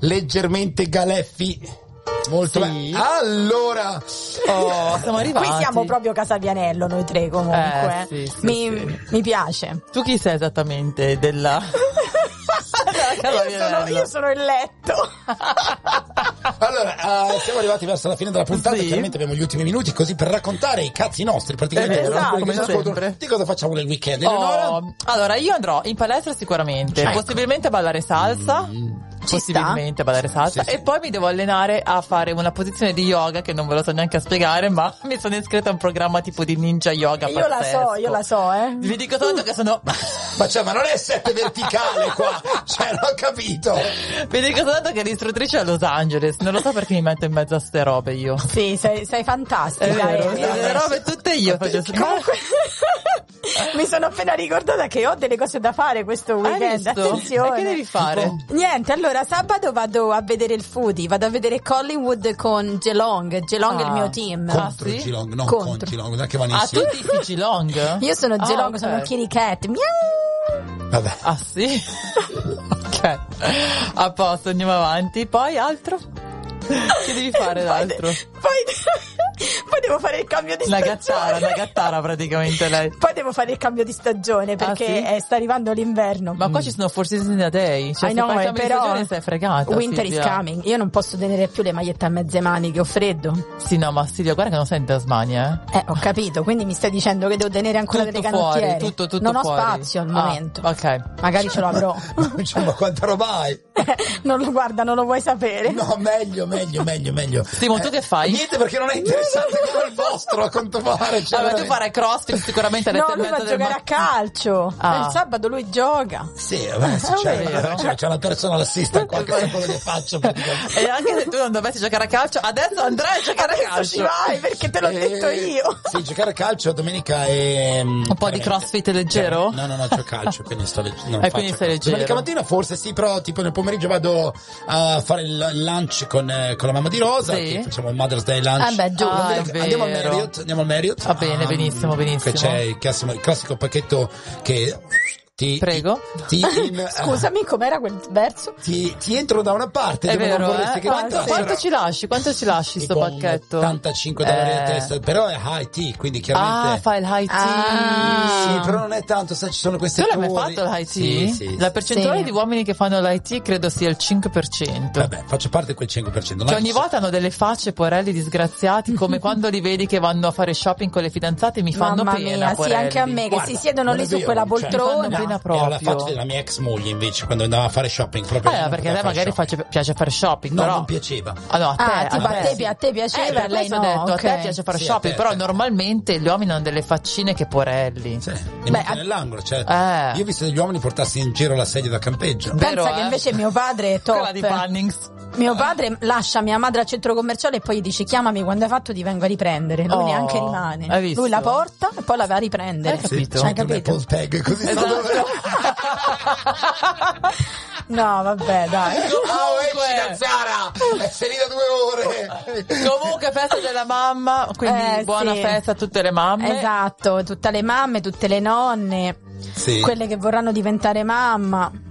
leggermente galeffi. Molto sì. Allora, siamo arrivati. Qui siamo proprio Casavianello noi tre comunque. Sì, mi piace. Tu chi sei esattamente della io sono il letto. Allora, siamo arrivati verso la fine della puntata, chiaramente abbiamo gli ultimi minuti così per raccontare i cazzi nostri, praticamente come sempre. di cosa facciamo nel weekend. Allora, io andrò in palestra sicuramente, possibilmente a ballare salsa. Possibilmente ballare salsa e poi mi devo allenare a fare una posizione di yoga che non ve lo so neanche a spiegare, ma mi sono iscritta a un programma tipo di ninja yoga pazzesco. Io la so. Vi dico tanto che sono ma non è 7 verticale qua, non ho capito. Vi dico tanto che l'istruttrice è a Los Angeles, non lo so perché mi metto in mezzo a ste robe io. Sì, sei fantastica. Le robe tutte io faccio. Comunque mi sono appena ricordata che ho delle cose da fare questo weekend. Attenzione. E che devi fare? Niente, allora sabato vado a vedere il foodie, vado a vedere Collingwood con Geelong. Geelong è il mio team. Contro Geelong, non con Geelong, non è che vanno insieme. Tu tifi Geelong? Io sono Geelong, sono un kitty cat. Miau! Vabbè. Ah sì? Ok, a posto, andiamo avanti. Poi altro? Che devi fare d'altro? Poi devo fare il cambio di stagione. Una gattara praticamente lei. Poi devo fare il cambio di stagione perché sta arrivando l'inverno. Ma qua ci sono Four Seasons a Day. Cioè, se fai il cambio di stagione sei fregata. Winter is coming. Io non posso tenere più le magliette a mezze maniche, ho freddo. Sì, no, ma Silvia, guarda che non sei in Tasmania, ho capito, quindi mi stai dicendo che devo tenere ancora tutto delle canottiere. Fuori, tutto non fuori. ho spazio al momento. Ok. Magari ce lo avrò. Ma quanta roba hai? Non lo vuoi sapere? No, meglio. Simo, tu che fai? Niente, perché non è interessante come il vostro, a quanto pare. Allora, tu farai crossfit sicuramente alle 7:30 lui va a giocare a calcio. Il sabato lui gioca. Sì, vabbè, c'è una personal assistant qua che sa quello che faccio. E anche se tu non dovessi giocare a calcio, adesso andrai a giocare a calcio. Ci vai, perché te l'ho detto io. Sì, giocare a calcio domenica è un po' di crossfit leggero? No, c'ho calcio, quindi sto leggero. Quindi sei leggero. Domenica mattina forse sì, però tipo nel pomeriggio vado a fare il lunch con la mamma di Rosa, che facciamo il Mother's Day lunch. Andiamo al Marriott. Va bene, benissimo. Che c'è il classico pacchetto che Prego. Scusami, com'era quel verso? Ti entro da una parte. È vero, non vorresti che quanto ci lasci sto pacchetto? $85 a testa, però è high tea, quindi chiaramente. Fa il high tea. Sì, però non è tanto, sai, ci sono queste Tu l'hai mai fatto il high tea? Sì. La percentuale di uomini che fanno l'high tea credo sia il 5%. Vabbè, faccio parte di quel 5%. Cioè ogni volta hanno delle facce, porelli disgraziati, come quando li vedi che vanno a fare shopping con le fidanzate, mi fanno pena. Sì, anche a me, che si siedono lì su quella poltrona. Ho la faccia della mia ex moglie invece quando andava a fare shopping proprio perché a te magari piace fare shopping, no, però non piaceva. A te piaceva, per lei no, detto, a te piace fare shopping, però normalmente gli uomini hanno delle faccine che porelli. Sì, li metti nell'angolo, cioè io ho visto degli uomini portarsi in giro la sedia da campeggio. Pensa che invece mio padre è top. Quella di Pannings. Mio padre lascia mia madre al centro commerciale e poi gli dice chiamami quando hai fatto, ti vengo a riprendere. Lui neanche rimane. Lui la porta e poi la va a riprendere. Hai capito? Apple tag, così No, vabbè, dai. Esci da Zara! È finita 2 ore! Comunque festa della mamma, quindi buona festa a tutte le mamme. Esatto, tutte le mamme, tutte le nonne, quelle che vorranno diventare mamma.